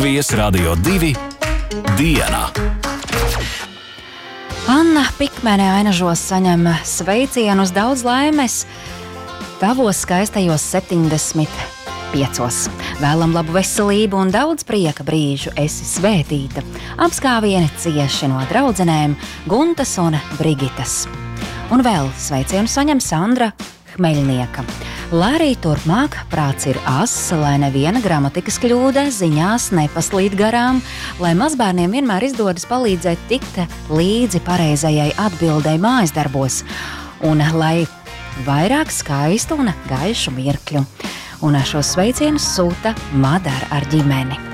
Latvijas Radio 2 diena. Anna Pikmene Ainažos saņem sveicienus, daudz laimes tavos skaistajos 75. Vēlam labu veselību un daudz prieka brīžu, esi svētīta. Apskāvieni cieši no draudzenēm Guntas un Brigitas. Un vēl sveicienu saņem Sandra Hmeļnieka. Lai arī turpmāk prāts ir ass, lai neviena gramatikas kļūda ziņās nepaslīd garām, lai mazbērniem vienmēr izdodas palīdzēt tikt līdzi pareizajai atbildei mājas darbos, un lai vairāk skaistu un gaišu mirkļu. Un šos sveicienus sūta Madara ar ģimeni.